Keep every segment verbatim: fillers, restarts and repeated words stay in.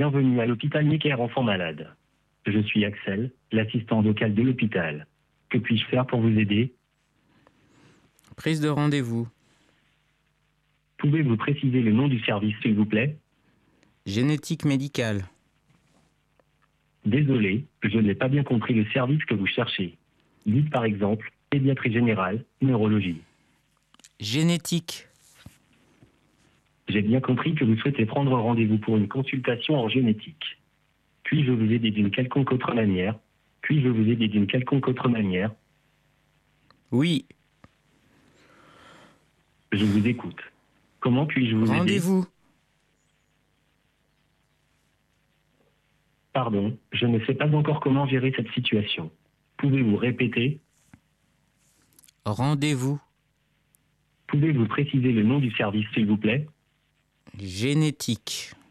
Bienvenue à l'hôpital Necker Enfants Malades. Je suis Axel, l'assistant vocal de l'hôpital. Que puis-je faire pour vous aider? Prise de rendez-vous. Pouvez-vous préciser le nom du service, s'il vous plaît? Génétique médicale. Désolé, je n'ai pas bien compris le service que vous cherchez. Dites par exemple, pédiatrie générale, neurologie. Génétique. J'ai bien compris que vous souhaitez prendre rendez-vous pour une consultation en génétique. Puis-je vous aider d'une quelconque autre manière? Puis-je vous aider d'une quelconque autre manière? Oui. Je vous écoute. Comment puis-je vous aider? Rendez-vous. Pardon, je ne sais pas encore comment gérer cette situation. Pouvez-vous répéter? Rendez-vous. Pouvez-vous préciser le nom du service, s'il vous plaît? Génétique.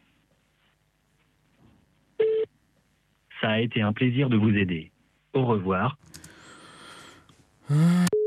Ça a été un plaisir de vous aider. Au revoir.